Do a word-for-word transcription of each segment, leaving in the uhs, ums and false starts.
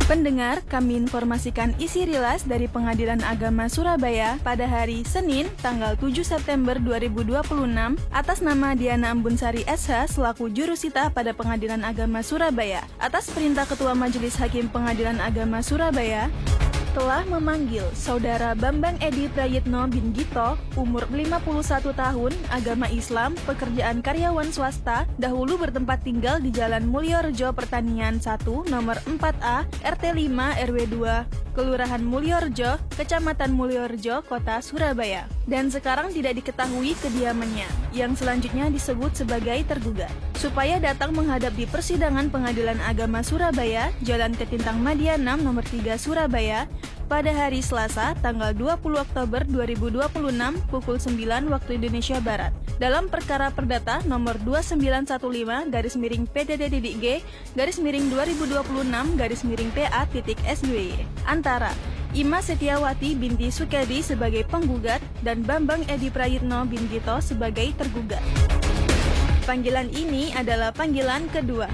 Pendengar, kami informasikan isi rilas dari Pengadilan Agama Surabaya pada hari Senin, tanggal tujuh September dua ribu dua puluh enam atas nama Diana Ambunsari S H selaku jurusita pada Pengadilan Agama Surabaya. Atas perintah Ketua Majelis Hakim Pengadilan Agama Surabaya, telah memanggil Saudara Bambang Edi Prayitno bin Gito, umur lima puluh satu tahun, agama Islam, pekerjaan karyawan swasta, dahulu bertempat tinggal di Jalan Mulyorejo Pertanian satu, nomor empat A, R T lima R W dua, Kelurahan Mulyorejo, Kecamatan Mulyorejo, Kota Surabaya. Dan sekarang tidak diketahui kediamannya, yang selanjutnya disebut sebagai tergugat. Supaya datang menghadap di persidangan Pengadilan Agama Surabaya, Jalan Ketintang Madia enam, nomor tiga, Surabaya, pada hari Selasa, tanggal dua puluh Oktober dua ribu dua puluh enam, pukul sembilan waktu Indonesia Barat. Dalam perkara perdata nomor dua sembilan satu lima garis miring P D D titik G garis miring dua ribu dua puluh enam garis miring P A titik S dua Y antara Ima Setiawati binti Sukedi sebagai penggugat dan Bambang Edi Prayitno bin Gito sebagai tergugat. Panggilan ini adalah panggilan kedua.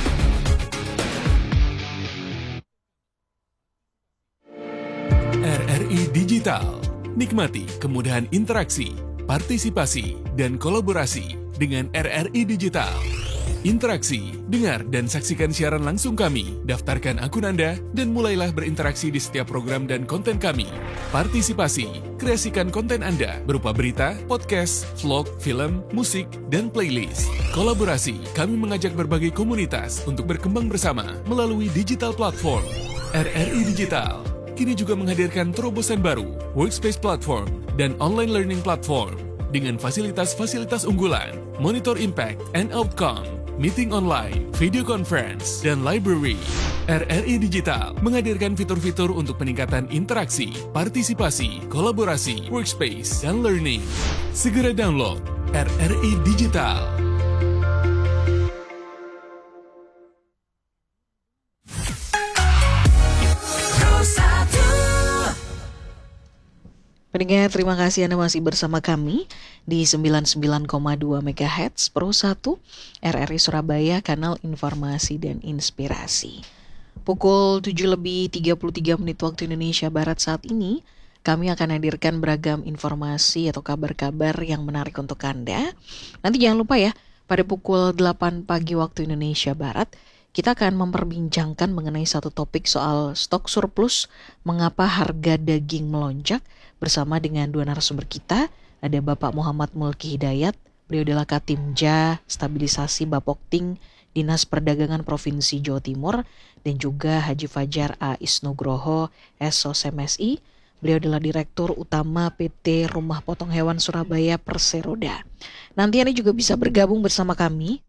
R R I Digital. Nikmati kemudahan interaksi, partisipasi, dan kolaborasi dengan R R I Digital. Interaksi, dengar dan saksikan siaran langsung kami, daftarkan akun Anda, dan mulailah berinteraksi di setiap program dan konten kami. Partisipasi, kreasikan konten Anda berupa berita, podcast, vlog, film, musik, dan playlist. Kolaborasi, kami mengajak berbagai komunitas untuk berkembang bersama melalui digital platform. R R I Digital kini juga menghadirkan terobosan baru, workspace platform, dan online learning platform dengan fasilitas-fasilitas unggulan, monitor impact and outcome, meeting online, video conference, dan library. R R I Digital menghadirkan fitur-fitur untuk peningkatan interaksi, partisipasi, kolaborasi, workspace, dan learning. Segera download R R I Digital. Pendengar, terima kasih Anda masih bersama kami di sembilan puluh sembilan koma dua megahertz Pro satu R R I Surabaya, kanal informasi dan inspirasi. Pukul tujuh lebih tiga puluh tiga menit waktu Indonesia Barat saat ini, kami akan hadirkan beragam informasi atau kabar-kabar yang menarik untuk Anda. Nanti jangan lupa ya, pada pukul delapan pagi waktu Indonesia Barat, kita akan memperbincangkan mengenai satu topik soal stok surplus, mengapa harga daging melonjak, bersama dengan dua narasumber kita. Ada Bapak Muhammad Mulki Hidayat, beliau adalah Katimja Stabilisasi Bapokting Dinas Perdagangan Provinsi Jawa Timur, dan juga Haji Fajar A. Isnugroho, S O S M S I. Beliau adalah Direktur Utama P T Rumah Potong Hewan Surabaya Perseroda. Nanti Anda juga bisa bergabung bersama kami.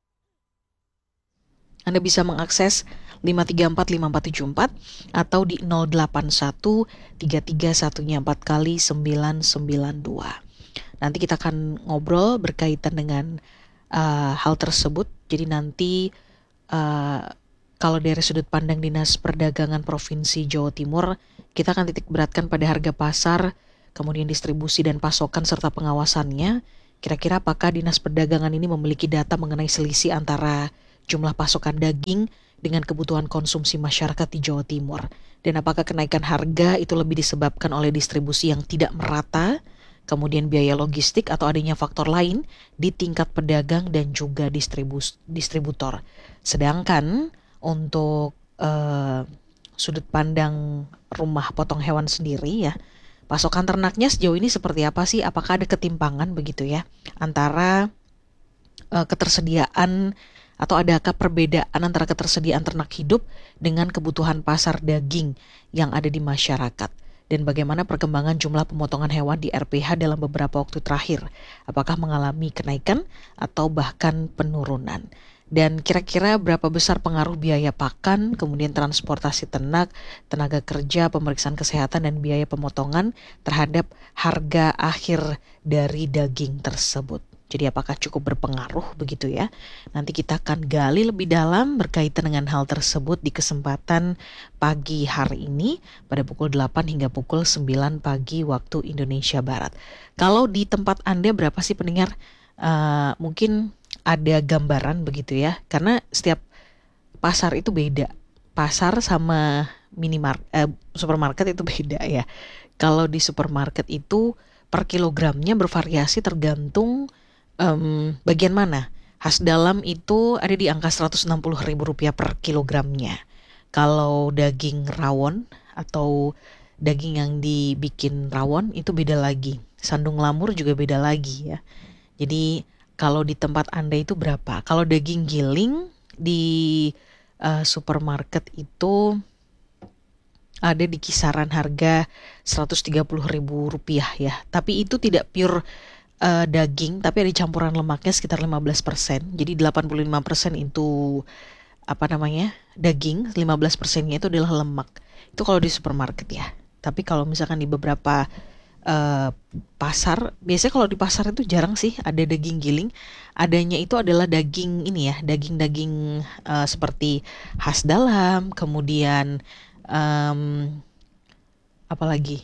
Anda bisa mengakses lima tiga empat lima empat tujuh empat atau di nol delapan satu tiga tiga satu empat kali sembilan sembilan dua. Nanti kita akan ngobrol berkaitan dengan uh, hal tersebut. Jadi nanti uh, kalau dari sudut pandang Dinas Perdagangan Provinsi Jawa Timur, kita akan titik beratkan pada harga pasar, kemudian distribusi dan pasokan serta pengawasannya. Kira-kira apakah Dinas Perdagangan ini memiliki data mengenai selisih antara jumlah pasokan daging dengan kebutuhan konsumsi masyarakat di Jawa Timur, dan apakah kenaikan harga itu lebih disebabkan oleh distribusi yang tidak merata, kemudian biaya logistik, atau adanya faktor lain di tingkat pedagang dan juga distribus- distributor. Sedangkan untuk uh, sudut pandang rumah potong hewan sendiri ya, pasokan ternaknya sejauh ini seperti apa sih? Apakah ada ketimpangan begitu ya antara uh, ketersediaan atau adakah perbedaan antara ketersediaan ternak hidup dengan kebutuhan pasar daging yang ada di masyarakat? Dan bagaimana perkembangan jumlah pemotongan hewan di R P H dalam beberapa waktu terakhir? Apakah mengalami kenaikan atau bahkan penurunan? Dan kira-kira berapa besar pengaruh biaya pakan, kemudian transportasi ternak, tenaga kerja, pemeriksaan kesehatan, dan biaya pemotongan terhadap harga akhir dari daging tersebut? Jadi apakah cukup berpengaruh begitu ya? Nanti kita akan gali lebih dalam berkaitan dengan hal tersebut di kesempatan pagi hari ini pada pukul delapan hingga pukul sembilan pagi waktu Indonesia Barat. Kalau di tempat Anda berapa sih pendengar? Uh, mungkin ada gambaran begitu ya? Karena setiap pasar itu beda. pasar sama minimar eh, supermarket itu beda ya. Kalau di supermarket itu per kilogramnya bervariasi tergantung um, bagian mana. Khas dalam itu ada di angka seratus enam puluh ribu rupiah per kilogramnya. Kalau daging rawon atau daging yang dibikin rawon itu beda lagi. Sandung lamur juga beda lagi ya. Jadi kalau di tempat Anda itu berapa? Kalau daging giling di uh, supermarket itu ada di kisaran harga seratus tiga puluh ribu rupiah ya. Tapi itu tidak pure uh, daging, tapi ada campuran lemaknya sekitar lima belas persen. Jadi delapan puluh lima persen itu apa namanya daging, lima belas persennya itu adalah lemak. Itu kalau di supermarket ya. Tapi kalau misalkan di beberapa uh, pasar, biasanya kalau di pasar itu jarang sih ada daging giling. Adanya itu adalah daging ini ya, daging-daging uh, seperti khas dalam, kemudian um, apalagi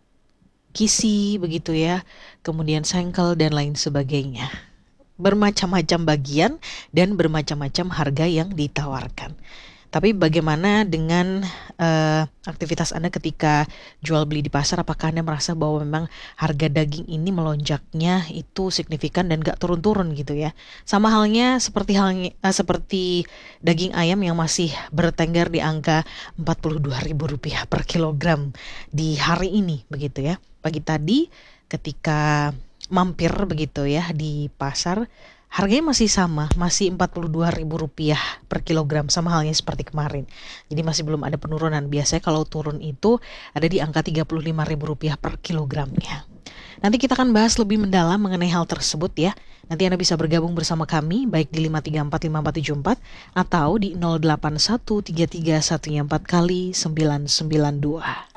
kisi begitu ya, kemudian sengkel dan lain sebagainya. Bermacam-macam bagian dan bermacam-macam harga yang ditawarkan. Tapi bagaimana dengan uh, aktivitas Anda ketika jual beli di pasar? Apakah Anda merasa bahwa memang harga daging ini melonjaknya itu signifikan dan gak turun-turun gitu ya? Sama halnya seperti halnya uh, seperti daging ayam yang masih bertengger di angka empat puluh dua ribu rupiah per kilogram di hari ini begitu ya. Pagi tadi ketika mampir begitu ya di pasar, harganya masih sama, masih empat puluh dua ribu rupiah per kilogram, sama halnya seperti kemarin. Jadi masih belum ada penurunan. Biasanya kalau turun itu ada di angka tiga puluh lima ribu rupiah per kilogramnya. Nanti kita akan bahas lebih mendalam mengenai hal tersebut ya. Nanti Anda bisa bergabung bersama kami baik di lima tiga empat lima empat tujuh empat atau di nol delapan satu tiga tiga satu empat kali sembilan sembilan dua.